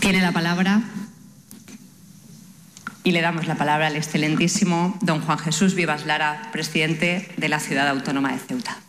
Tiene la palabra. Y le damos la palabra al excelentísimo don Juan Jesús Vivas Lara, presidente de la Ciudad Autónoma de Ceuta.